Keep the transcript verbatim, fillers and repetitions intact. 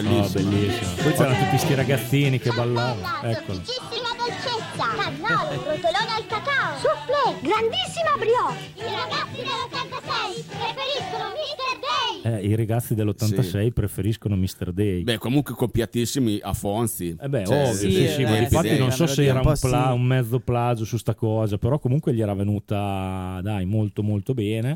Oh, bellissimo. Poi c'erano tutti sti ragazzini che ballavano. Eccolo. Dolcissima dolcezza, cannolo, rotolone al cacao, soufflé, grandissima brioche. I ragazzi dell'ottantasei preferiscono mister Day. Eh, i ragazzi dell'ottantasei Sì. preferiscono mister Day. Beh, comunque copiatissimi a Fonzi. Eh beh, Cioè, ovvio, sì, sì, sì, eh, ma infatti evidente. non so se Un era po' un, pla- sì. un mezzo plagio su sta cosa, però comunque gli era venuta, dai, molto molto bene.